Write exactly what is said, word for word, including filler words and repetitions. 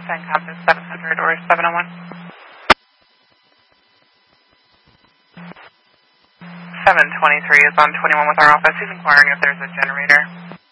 ten Compass seven hundred or seven oh one. seven twenty-three is on twenty-one with our office. He's inquiring if there's a generator.